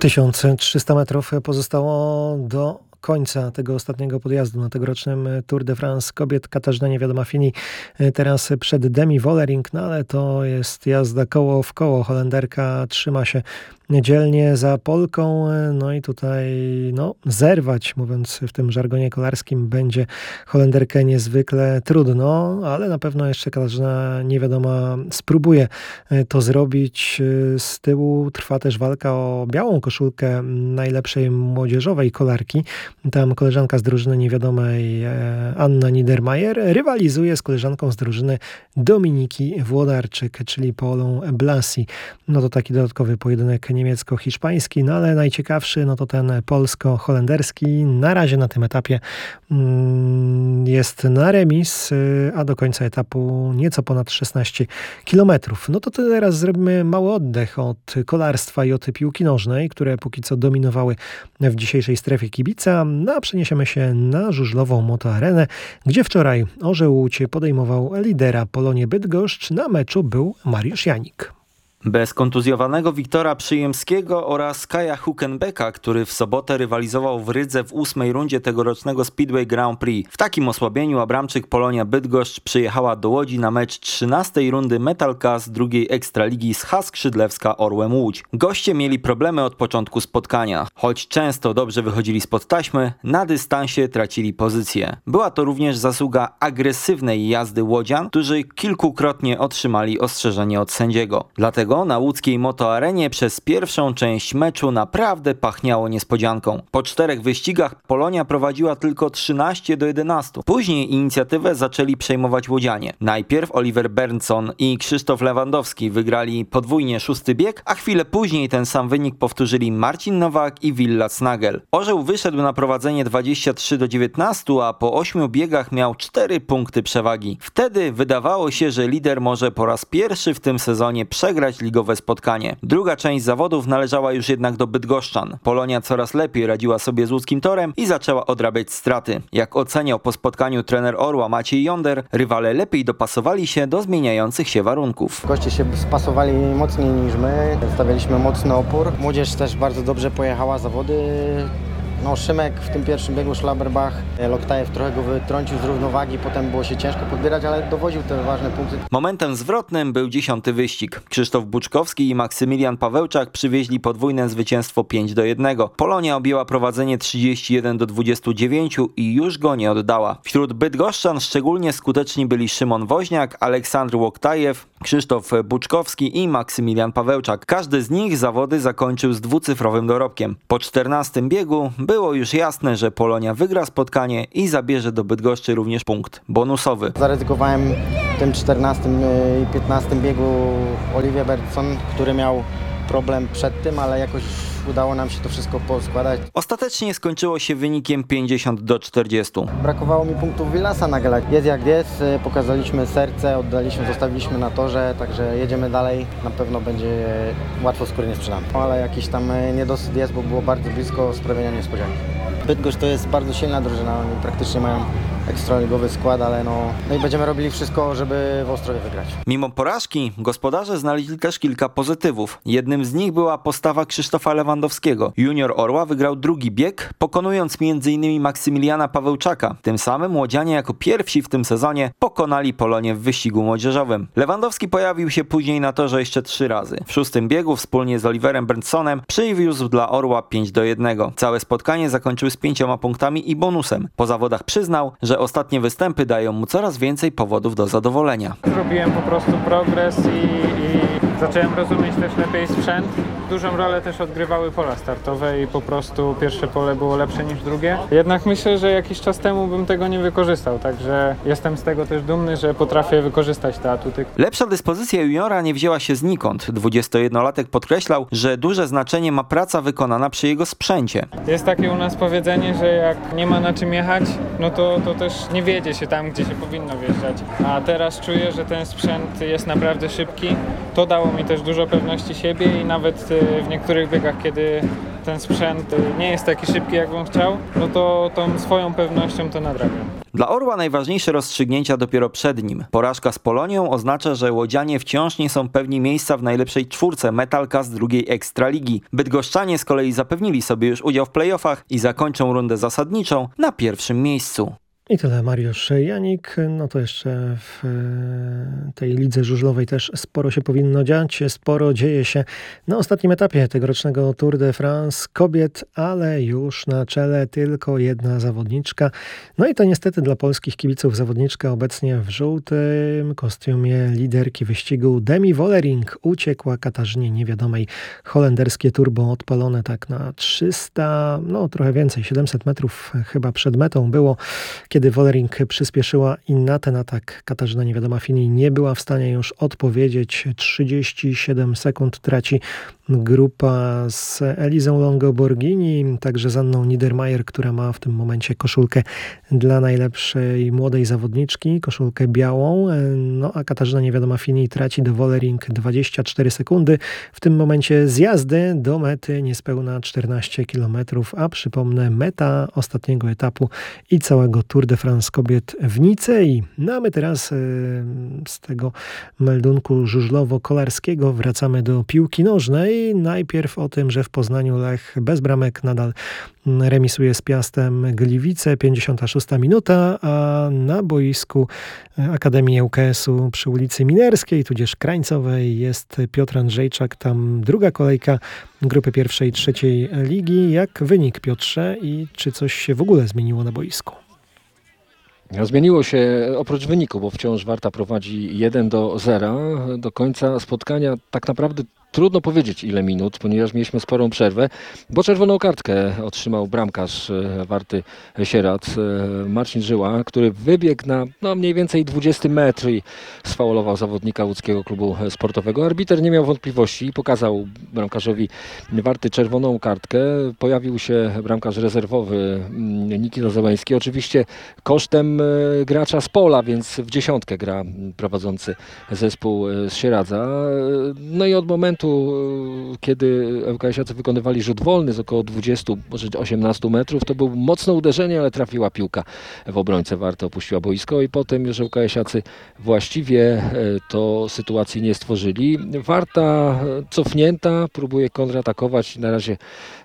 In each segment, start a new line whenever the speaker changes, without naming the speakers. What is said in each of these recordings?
1300 metrów pozostało do końca tego ostatniego podjazdu na tegorocznym Tour de France kobiet. Katarzyna Niewiadoma-Fini teraz przed Demi Vollering, no ale to jest jazda koło w koło. Holenderka trzyma się dzielnie za Polką, no i tutaj zerwać, mówiąc w tym żargonie kolarskim, będzie Holenderkę niezwykle trudno, ale na pewno jeszcze Katarzyna Niewiadoma spróbuje to zrobić. Z tyłu trwa też walka o białą koszulkę najlepszej młodzieżowej kolarki. Tam koleżanka z drużyny niewiadomej Anna Niedermayer rywalizuje z koleżanką z drużyny Dominiki Włodarczyk, czyli Paulą Blasi. No to taki dodatkowy pojedynek niemiecko-hiszpański, no ale najciekawszy to ten polsko-holenderski. Na razie na tym etapie jest na remis, a do końca etapu nieco ponad 16 kilometrów. No to teraz zrobimy mały oddech od kolarstwa i od piłki nożnej, które póki co dominowały w dzisiejszej strefie kibica, a przeniesiemy się na żużlową motoarenę, gdzie wczoraj Orzeł Łódź podejmował lidera Polonię Bydgoszcz. Na meczu był Mariusz Janik.
Bez kontuzjowanego Wiktora Przyjemskiego oraz Kaja Huckenbecka, który w sobotę rywalizował w Rydze w 8. rundzie tegorocznego Speedway Grand Prix. W takim osłabieniu Abramczyk Polonia Bydgoszcz przyjechała do Łodzi na mecz 13. rundy Metalka z drugiej Ekstraligi z Has Skrzydlewska Orłem Łódź. Goście mieli problemy od początku spotkania. Choć często dobrze wychodzili spod taśmy, na dystansie tracili pozycję. Była to również zasługa agresywnej jazdy łodzian, którzy kilkukrotnie otrzymali ostrzeżenie od sędziego. Dlatego na łódzkiej motoarenie przez pierwszą część meczu naprawdę pachniało niespodzianką. Po 4 wyścigach Polonia prowadziła tylko 13-11. Później inicjatywę zaczęli przejmować łodzianie. Najpierw Oliver Bernson i Krzysztof Lewandowski wygrali podwójnie 6. bieg, a chwilę później ten sam wynik powtórzyli Marcin Nowak i Willas Nagel. Orzeł wyszedł na prowadzenie 23-19, a po 8 biegach miał 4 punkty przewagi. Wtedy wydawało się, że lider może po raz pierwszy w tym sezonie przegrać ligowe spotkanie. Druga część zawodów należała już jednak do bydgoszczan. Polonia coraz lepiej radziła sobie z łódzkim torem i zaczęła odrabiać straty. Jak oceniał po spotkaniu trener Orła Maciej Jonder, rywale lepiej dopasowali się do zmieniających się warunków.
Goście się spasowali mocniej niż my, stawialiśmy mocny opór. Młodzież też bardzo dobrze pojechała zawody. Szymek w tym pierwszym biegu, Schlaberbach, Loktajew trochę go wytrącił z równowagi, potem było się ciężko podbierać, ale dowoził te ważne punkty.
Momentem zwrotnym był 10. wyścig. Krzysztof Buczkowski i Maksymilian Pawełczak przywieźli podwójne zwycięstwo 5-1. Polonia objęła prowadzenie 31-29 i już go nie oddała. Wśród bydgoszczan szczególnie skuteczni byli Szymon Woźniak, Aleksandr Łoktajew, Krzysztof Buczkowski i Maksymilian Pawełczak. Każdy z nich zawody zakończył z dwucyfrowym dorobkiem. Po 14. biegu było już jasne, że Polonia wygra spotkanie i zabierze do Bydgoszczy również punkt bonusowy.
Zaryzykowałem w tym 14. i 15. biegu Olivier Bertson, który miał problem przed tym, ale jakoś udało nam się to wszystko poskładać.
Ostatecznie skończyło się wynikiem 50-40.
Brakowało mi punktów Willasa Nagela. Jest jak jest, pokazaliśmy serce, zostawiliśmy na torze, także jedziemy dalej. Na pewno będzie łatwo skóry nie sprzedamy. Ale jakiś tam niedosyt jest, bo było bardzo blisko sprawienia niespodzianki. Bydgoszcz to jest bardzo silna drużyna, oni praktycznie mają ekstraligowy skład, ale i będziemy robili wszystko, żeby w Ostrowie wygrać.
Mimo porażki gospodarze znaleźli też kilka pozytywów. Jednym z nich była postawa Krzysztofa Lewandowskiego. Junior Orła wygrał drugi bieg, pokonując m.in. Maksymiliana Pawełczaka. Tym samym łodzianie jako pierwsi w tym sezonie pokonali Polonię w wyścigu młodzieżowym. Lewandowski pojawił się później na torze jeszcze 3 razy. W 6. biegu wspólnie z Oliverem Berntsonem przywiózł dla Orła 5-1. Całe spotkanie zakończył z 5 punktami i bonusem. Po zawodach przyznał, że ostatnie występy dają mu coraz więcej powodów do zadowolenia.
Zrobiłem po prostu progres i zacząłem rozumieć też lepiej sprzęt. Dużą rolę też odgrywały pola startowe i po prostu pierwsze pole było lepsze niż drugie. Jednak myślę, że jakiś czas temu bym tego nie wykorzystał, także jestem z tego też dumny, że potrafię wykorzystać te atuty.
Lepsza dyspozycja juniora nie wzięła się znikąd. 21-latek podkreślał, że duże znaczenie ma praca wykonana przy jego sprzęcie.
Jest takie u nas powiedzenie, że jak nie ma na czym jechać, to też nie wiedzie się tam, gdzie się powinno wjeżdżać. A teraz czuję, że ten sprzęt jest naprawdę szybki. To dało mi też dużo pewności siebie i nawet w niektórych biegach, kiedy ten sprzęt nie jest taki szybki, jak bym chciał, to tą swoją pewnością to nadrabiam.
Dla Orła najważniejsze rozstrzygnięcia dopiero przed nim. Porażka z Polonią oznacza, że łodzianie wciąż nie są pewni miejsca w najlepszej czwórce Metalka z drugiej Ekstraligi. Bydgoszczanie z kolei zapewnili sobie już udział w playoffach i zakończą rundę zasadniczą na pierwszym miejscu.
I tyle, Mariusz Janik. No to jeszcze w tej lidze żużlowej też sporo się powinno dziać. Sporo dzieje się na ostatnim etapie tegorocznego Tour de France kobiet, ale już na czele tylko jedna zawodniczka. No i to niestety dla polskich kibiców zawodniczka obecnie w żółtym kostiumie liderki wyścigu Demi Vollering uciekła Katarzynie Niewiadomej. Holenderskie turbo odpalone tak na 300, no trochę więcej, 700 metrów chyba przed metą było, kiedy Vollering przyspieszyła i na ten atak Katarzyna Niewiadoma-Fini nie była w stanie już odpowiedzieć. 37 sekund traci grupa z Elizą Longo-Borghini, także z Anną Niedermayer, która ma w tym momencie koszulkę dla najlepszej młodej zawodniczki, koszulkę białą. No a Katarzyna Niewiadoma-Fini traci do Vollering 24 sekundy. W tym momencie z jazdy do mety niespełna 14 km, a przypomnę, meta ostatniego etapu i całego Tour de France kobiet w Nicei. No a my teraz z tego meldunku żużlowo-kolarskiego wracamy do piłki nożnej. Najpierw o tym, że w Poznaniu Lech bez bramek nadal remisuje z Piastem Gliwice, 56 minuta, a na boisku Akademii ŁKS-u przy ulicy Minerskiej, tudzież Krańcowej jest Piotr Andrzejczak, tam druga kolejka grupy pierwszej, trzeciej ligi. Jak wynik, Piotrze, i czy coś się w ogóle zmieniło na boisku?
Zmieniło się oprócz wyniku, bo wciąż Warta prowadzi 1-0 do końca spotkania. Tak naprawdę trudno powiedzieć ile minut, ponieważ mieliśmy sporą przerwę, bo czerwoną kartkę otrzymał bramkarz Warty Sieradz, Marcin Żyła, który wybiegł na mniej więcej 20 metr i sfaulował zawodnika łódzkiego klubu sportowego. Arbiter nie miał wątpliwości i pokazał bramkarzowi Warty czerwoną kartkę. Pojawił się bramkarz rezerwowy Nikita Załęski, oczywiście kosztem gracza z pola, więc w dziesiątkę gra prowadzący zespół z Sieradza. No i od momentu, kiedy ŁKS-iacy wykonywali rzut wolny z około 20, może 18 metrów, to było mocne uderzenie, ale trafiła piłka w obrońcę Warty, opuściła boisko i potem już ŁKS-iacy właściwie to sytuacji nie stworzyli. Warta cofnięta, próbuje kontratakować. Na razie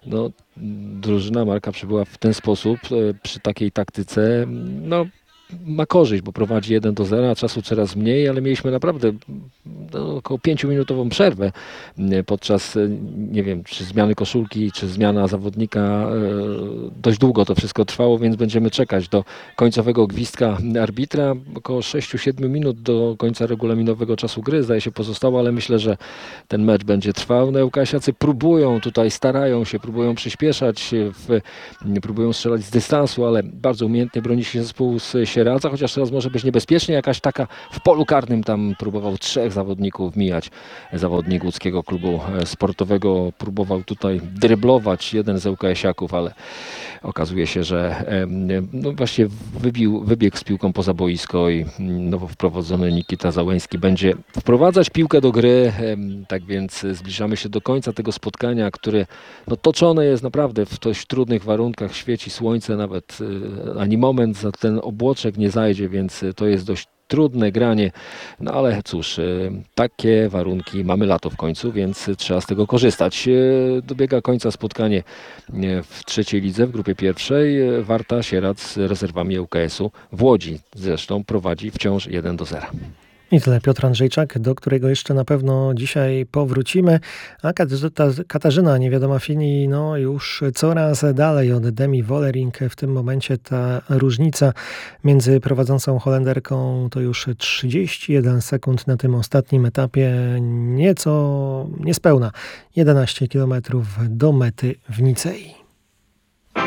drużyna Marka przybyła w ten sposób, przy takiej taktyce, ma korzyść, bo prowadzi 1-0, a czasu coraz mniej, ale mieliśmy naprawdę około 5-minutową przerwę podczas, nie wiem, czy zmiany koszulki, czy zmiana zawodnika. Dość długo to wszystko trwało, więc będziemy czekać do końcowego gwizdka arbitra. Około 6-7 minut do końca regulaminowego czasu gry, zdaje się, pozostało, ale myślę, że ten mecz będzie trwał. ŁKS-iacy próbują tutaj, starają się, próbują przyspieszać, próbują strzelać z dystansu, ale bardzo umiejętnie broni się zespół z Sieradza, chociaż teraz może być niebezpiecznie. Jakaś taka w polu karnym tam próbował 3 zawodników mijać. Zawodnik łódzkiego klubu sportowego próbował tutaj dryblować jeden z ŁKS-iaków, ale okazuje się, że właśnie wybiegł z piłką poza boisko i nowo wprowadzony Nikita Załęski będzie wprowadzać piłkę do gry. Tak więc zbliżamy się do końca tego spotkania, które toczone jest naprawdę w dość trudnych warunkach. Świeci słońce, nawet ani moment za ten obłoczek nie zajdzie, więc to jest dość trudne granie, ale cóż, takie warunki, mamy lato w końcu, więc trzeba z tego korzystać. Dobiega końca spotkanie w trzeciej lidze, w grupie pierwszej. Warta Sieradz z rezerwami ŁKS-u w Łodzi zresztą prowadzi wciąż 1-0.
I tyle, Piotr Andrzejczak, do którego jeszcze na pewno dzisiaj powrócimy. A Katarzyna Niewiadoma-Fini już coraz dalej od Demi Vollering. W tym momencie ta różnica między prowadzącą Holenderką to już 31 sekund na tym ostatnim etapie. Niespełna 11 km do mety w Nicei.